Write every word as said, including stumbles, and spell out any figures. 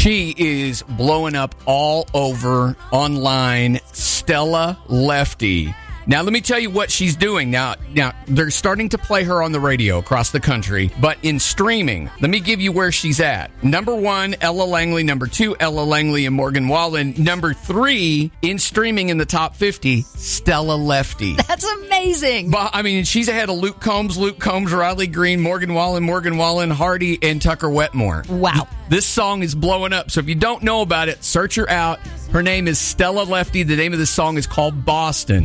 She is blowing up all over online. Stella Lefty. Now, let me tell you what she's doing. Now, now, they're starting to play her on the radio across the country, but in streaming, let me give you where she's at. Number one, Ella Langley. Number two, Ella Langley and Morgan Wallen. Number three, in streaming in the top fifty, Stella Lefty. That's amazing. But, I mean, she's ahead of Luke Combs, Luke Combs, Riley Green, Morgan Wallen, Morgan Wallen, Hardy, and Tucker Wetmore. Wow. This song is blowing up. So if you don't know about it, search her out. Her name is Stella Lefty. The name of this song is called Boston.